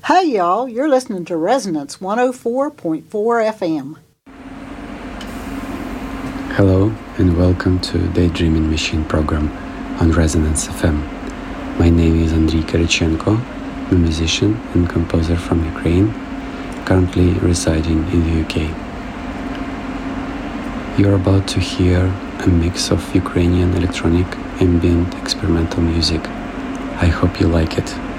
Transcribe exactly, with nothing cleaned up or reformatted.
Hey y'all, you're listening to Resonance one oh four point four F M. Hello and welcome to Daydreaming Machine program on Resonance F M. My name is Andriy Kirichenko, I'm a musician and composer from Ukraine, currently residing in the U K. You're about to hear a mix of Ukrainian electronic ambient experimental music. I hope you like it.